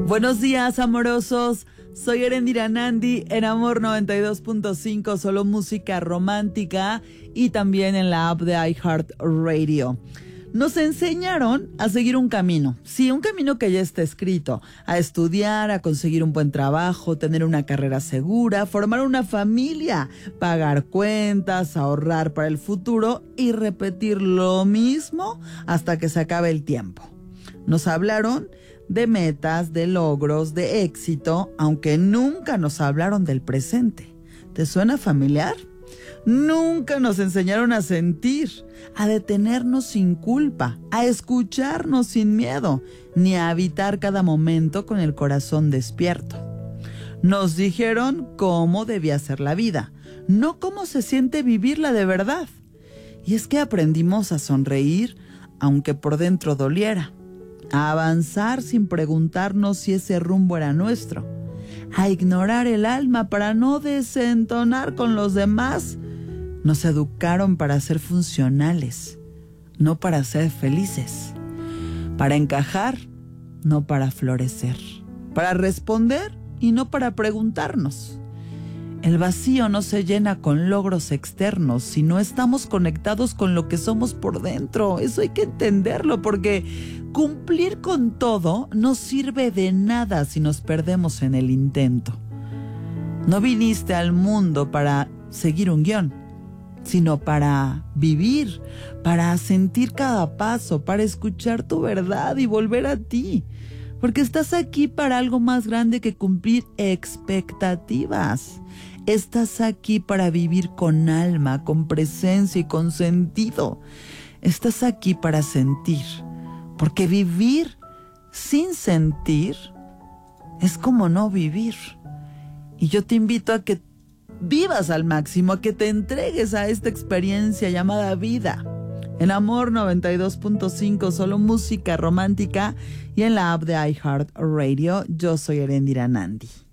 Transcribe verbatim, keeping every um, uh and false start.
Buenos días, amorosos. Soy Erendira Nandi en Amor noventa y dos punto cinco, solo música romántica, y también en la app de iHeartRadio. Nos enseñaron a seguir un camino, sí, un camino que ya está escrito, a estudiar, a conseguir un buen trabajo, tener una carrera segura, formar una familia, pagar cuentas, ahorrar para el futuro y repetir lo mismo hasta que se acabe el tiempo. Nos hablaron de metas, de logros, de éxito, aunque nunca nos hablaron del presente. ¿Te suena familiar? Nunca nos enseñaron a sentir, a detenernos sin culpa, a escucharnos sin miedo, ni a habitar cada momento con el corazón despierto. Nos dijeron cómo debía ser la vida, no cómo se siente vivirla de verdad. Y es que aprendimos a sonreír, aunque por dentro doliera, a avanzar sin preguntarnos si ese rumbo era nuestro, a ignorar el alma para no desentonar con los demás. Nos educaron para ser funcionales, no para ser felices, para encajar, no para florecer, para responder y no para preguntarnos. El vacío no se llena con logros externos si no estamos conectados con lo que somos por dentro. Eso hay que entenderlo, porque cumplir con todo no sirve de nada si nos perdemos en el intento. No viniste al mundo para seguir un guión, sino para vivir, para sentir cada paso, para escuchar tu verdad y volver a ti. Porque estás aquí para algo más grande que cumplir expectativas. Estás aquí para vivir con alma, con presencia y con sentido. Estás aquí para sentir. Porque vivir sin sentir es como no vivir. Y yo te invito a que vivas al máximo, a que te entregues a esta experiencia llamada vida. En Amor noventa y dos punto cinco, solo música romántica, y en la app de iHeartRadio. Yo soy Erendira Nandi.